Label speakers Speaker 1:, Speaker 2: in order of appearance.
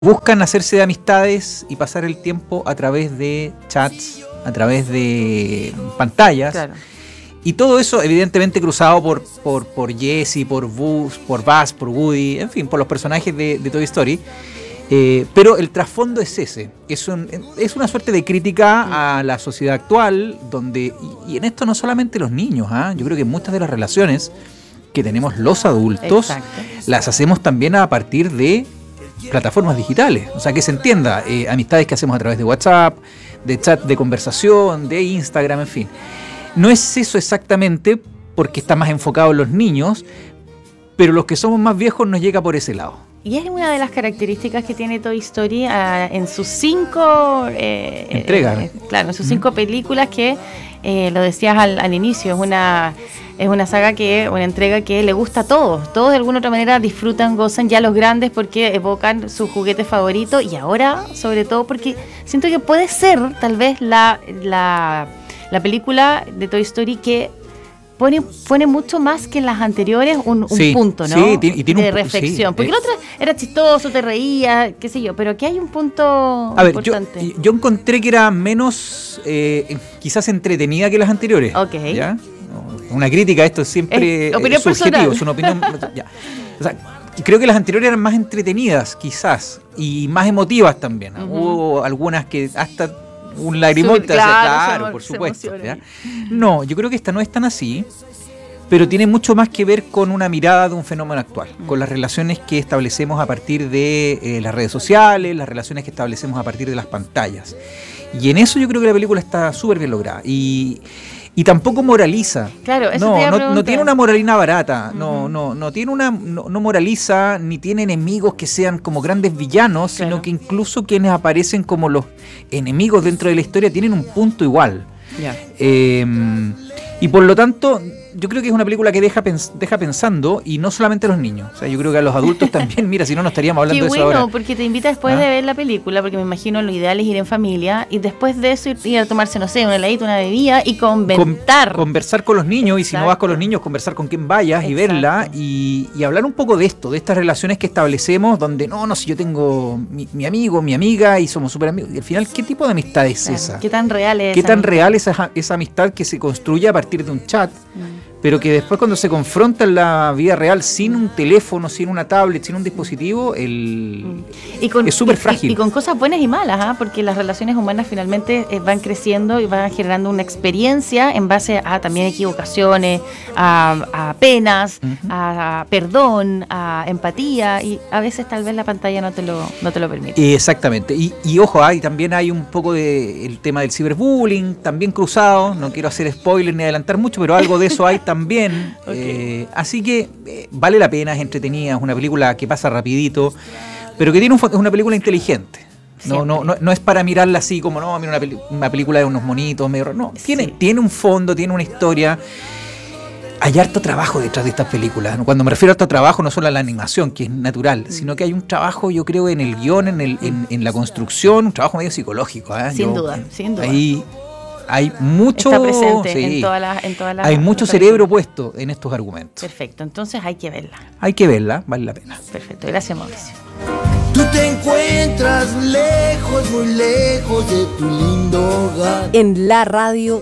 Speaker 1: buscan hacerse de amistades y pasar el tiempo a través de chats, a través de pantallas.
Speaker 2: Claro.
Speaker 1: Y todo eso evidentemente cruzado por Jessie, por Buzz, por Woody, en fin, por los personajes de Toy Story. Pero el trasfondo es ese, es una suerte de crítica a la sociedad actual, donde, y en esto no solamente los niños, yo creo que muchas de las relaciones que tenemos los adultos, las hacemos también a partir de plataformas digitales. O sea, que se entienda, amistades que hacemos a través de WhatsApp, de chat de conversación, de Instagram, en fin. No es eso exactamente porque está más enfocado en los niños, pero los que somos más viejos nos llega por ese lado.
Speaker 2: Y es una de las características que tiene Toy Story en sus 5
Speaker 1: entregas.
Speaker 2: Claro, en sus 5 películas que, lo decías al inicio, es una saga una entrega que le gusta a todos. Todos de alguna otra manera disfrutan, gozan, ya los grandes porque evocan sus juguetes favoritos, y ahora, sobre todo, porque siento que puede ser tal vez la película de Toy Story que pone mucho más que en las anteriores un punto, ¿no?
Speaker 1: Sí, y tiene
Speaker 2: de reflexión. Porque el otro era chistoso, te reías, qué sé yo, pero aquí hay un punto importante.
Speaker 1: Yo encontré que era menos quizás entretenida que las anteriores.
Speaker 2: Ok.
Speaker 1: ¿Ya? Una crítica, esto es siempre
Speaker 2: opinión
Speaker 1: subjetivo,
Speaker 2: personal.
Speaker 1: es una opinión. Ya. O sea, creo que las anteriores eran más entretenidas, quizás, y más emotivas también. Uh-huh. Hubo algunas que hasta un lagrimón te hace, claro, por supuesto. ¿Ya? No, yo creo que esta no es tan así, pero tiene mucho más que ver con una mirada de un fenómeno actual, con las relaciones que establecemos a partir de las redes sociales, las relaciones que establecemos a partir de las pantallas. Y en eso yo creo que la película está súper bien lograda. Y tampoco moraliza.
Speaker 2: Claro, eso
Speaker 1: no tiene una moralina barata,
Speaker 2: uh-huh.
Speaker 1: no moraliza, ni tiene enemigos que sean como grandes villanos, claro, sino que incluso quienes aparecen como los enemigos dentro de la historia tienen un punto igual.
Speaker 2: Yeah.
Speaker 1: Y por lo tanto, yo creo que es una película que deja pensando, y no solamente a los niños. O sea, yo creo que a los adultos también, mira, si no estaríamos hablando de eso ahora.
Speaker 2: Qué bueno, porque te invita después de ver la película, porque me imagino lo ideal es ir en familia, y después de eso ir a tomarse, no sé, un heladito, una bebida, y
Speaker 1: conversar con los niños. Exacto. Y si no vas con los niños, conversar con quien vayas. Exacto. Y verla, y hablar un poco de esto, de estas relaciones que establecemos, donde si yo tengo mi amigo, mi amiga, y somos súper amigos. Y al final, ¿qué tipo de amistad es esa?
Speaker 2: ¿Qué tan real es?
Speaker 1: ¿Qué tan real es esa amistad que se construye a partir de un chat? Pero que después, cuando se confronta en la vida real sin un teléfono, sin una tablet, sin un dispositivo, es súper frágil.
Speaker 2: Y con cosas buenas y malas, porque las relaciones humanas finalmente van creciendo y van generando una experiencia en base a también equivocaciones, a penas, uh-huh, a perdón, a empatía, y a veces tal vez la pantalla no te lo permite.
Speaker 1: Exactamente. Y ojo, también hay un poco el tema del ciberbullying, también cruzado. No quiero hacer spoiler ni adelantar mucho, pero algo de eso hay también. Okay. Así que vale la pena, es entretenida, es una película que pasa rapidito, pero que es una película inteligente. No es para mirarla así como, mira una película de unos monitos, tiene un fondo, tiene una historia. Hay harto trabajo detrás de estas películas. Cuando me refiero a harto trabajo, no solo a la animación, que es natural, sino que hay un trabajo, yo creo, en el guión, en la construcción, un trabajo medio psicológico.
Speaker 2: Sin duda.
Speaker 1: Ahí hay mucho.
Speaker 2: Está presente en todas las.
Speaker 1: Hay mucho cerebro puesto en estos argumentos.
Speaker 2: Perfecto, entonces hay que verla.
Speaker 1: Hay que verla, vale la pena.
Speaker 2: Perfecto, gracias, Mauricio.
Speaker 3: Tú te encuentras lejos, muy lejos de tu lindo hogar.
Speaker 4: En la radio